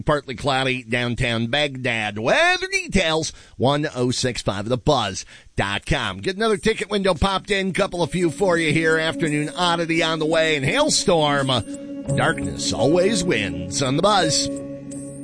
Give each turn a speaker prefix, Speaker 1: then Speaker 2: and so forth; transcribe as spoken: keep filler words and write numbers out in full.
Speaker 1: partly cloudy downtown Baghdad. Weather details, one oh six point five the buzz dot com. Get another ticket window popped in, couple of few for you here. Afternoon oddity on the way, and hailstorm. Darkness always wins on the Buzz.